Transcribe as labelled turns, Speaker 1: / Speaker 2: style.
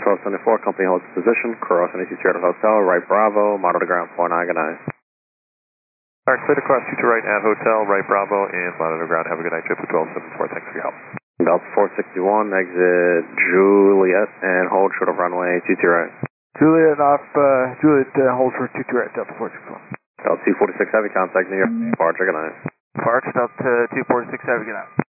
Speaker 1: 1274, company holds position, crossing into Charter Hotel, right Bravo, monitor ground 49, good night.
Speaker 2: Alright, clear to cross 22 right at Hotel, right Bravo, and monitor ground. Have a good night, trip 1274, thanks for your help.
Speaker 1: Delta 461, exit Juliet, and hold short of runway 22 right.
Speaker 3: Juliet off, Juliet hold for 22 right, Delta 461.
Speaker 1: Delta 246 Heavy, contact New York, departure, good night.
Speaker 3: Parks, Delta 246 Heavy, good night.